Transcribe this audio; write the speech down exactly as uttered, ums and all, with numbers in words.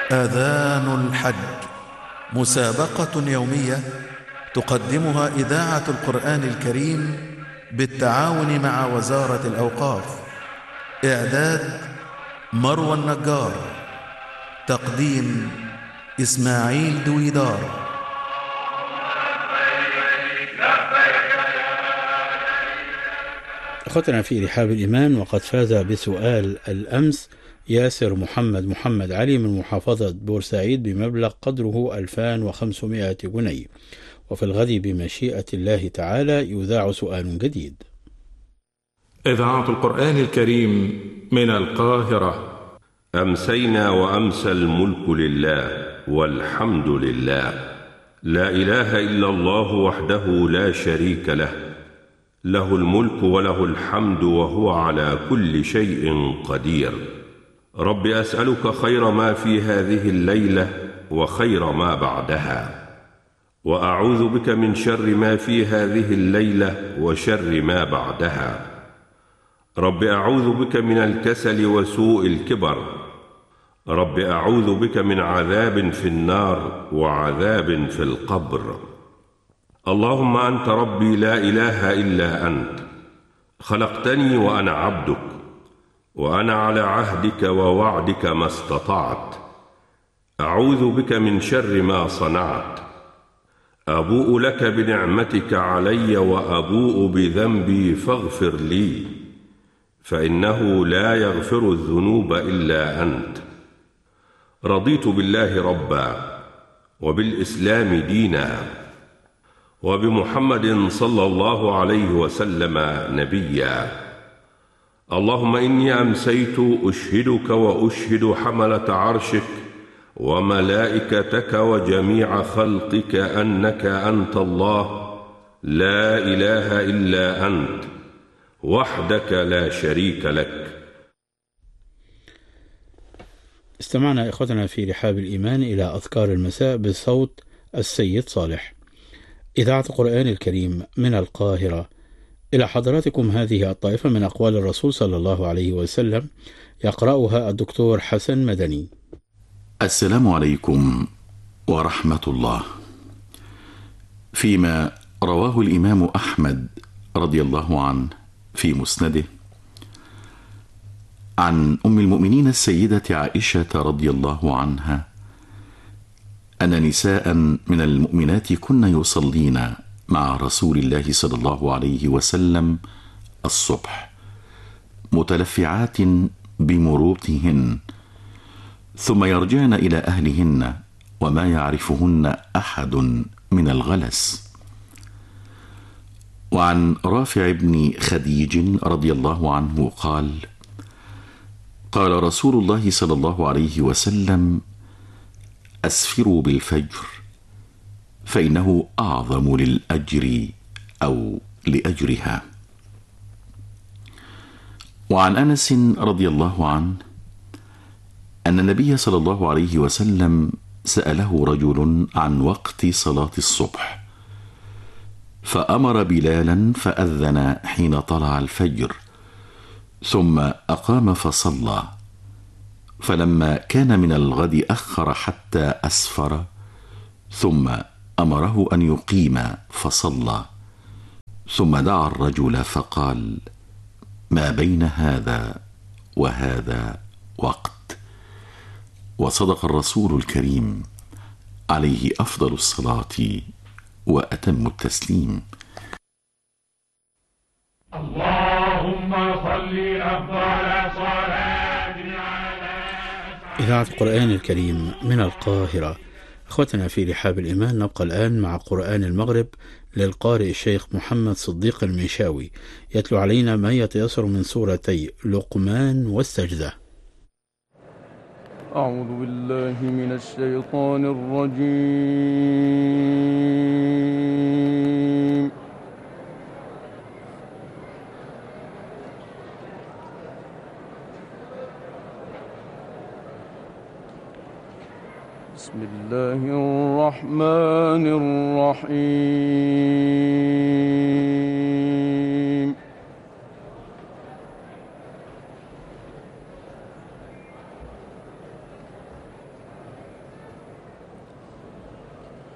آذان الحج، مسابقة يومية تقدمها إذاعة القرآن الكريم بالتعاون مع وزارة الأوقاف. إعداد مروى النجار، تقديم إسماعيل دويدار. أخوتنا في رحاب الإيمان، وقد فاز بسؤال الأمس ياسر محمد محمد علي من محافظة بورسعيد بمبلغ قدره ألفين وخمسمائة جنيه، وفي الغد بمشيئة الله تعالى يذاع سؤال جديد. إذاعة القرآن الكريم من القاهرة. أمسينا وأمسى الملك لله والحمد لله، لا إله إلا الله وحده لا شريك له، له الملك وله الحمد وهو على كل شيء قدير. رب أسألك خير ما في هذه الليلة وخير ما بعدها، وأعوذ بك من شر ما في هذه الليلة وشر ما بعدها. رب أعوذ بك من الكسل وسوء الكبر. رب أعوذ بك من عذاب في النار وعذاب في القبر. اللهم أنت ربي لا إله إلا أنت، خلقتني وأنا عبدك، وأنا على عهدك ووعدك ما استطعت. أعوذ بك من شر ما صنعت. أبوء لك بنعمتك علي وأبوء بذنبي فاغفر لي، فإنه لا يغفر الذنوب إلا أنت. رضيت بالله ربا، وبالإسلام دينا، وبمحمد صلى الله عليه وسلم نبيا. اللهم إني أمسيت أشهدك وأشهد حملة عرشك وملائكتك وجميع خلقك أنك أنت الله لا إله إلا أنت وحدك لا شريك لك. استمعنا إخوتنا في رحاب الإيمان إلى أذكار المساء بصوت السيد صالح. إذاعة القرآن الكريم من القاهرة، إلى حضراتكم هذه الطائفة من أقوال الرسول صلى الله عليه وسلم، يقرأها الدكتور حسن مدني. السلام عليكم ورحمة الله. فيما رواه الإمام أحمد رضي الله عنه في مسنده عن أم المؤمنين السيدة عائشة رضي الله عنها أن نساء من المؤمنات كن يصلين مع رسول الله صلى الله عليه وسلم الصبح متلفعات بمروطهن، ثم يرجعن إلى أهلهن وما يعرفهن أحد من الغلس. وعن رافع بن خديج رضي الله عنه قال: قال رسول الله صلى الله عليه وسلم: أسفروا بالفجر فإنه أعظم للأجر أو لأجرها. وعن أنس رضي الله عنه أن النبي صلى الله عليه وسلم سأله رجل عن وقت صلاة الصبح، فأمر بلالا فأذن حين طلع الفجر، ثم أقام فصلى، فلما كان من الغد أخر حتى أسفر، ثم أمره أن يقيم فصلى، ثم دعا الرجل فقال: ما بين هذا وهذا وقت. وصدق الرسول الكريم عليه أفضل الصلاة وأتم التسليم. اللهم صل أفضل صلاة على إذاعة القرآن الكريم من القاهرة. أخوتنا في رحاب الإيمان، نبقى الآن مع قرآن المغرب للقارئ الشيخ محمد صديق المنشاوي، يتلو علينا ما يتيسر من سورتي لقمان والسجدة. أعوذ بالله من الشيطان الرجيم. بسم الله الرحمن الرحيم.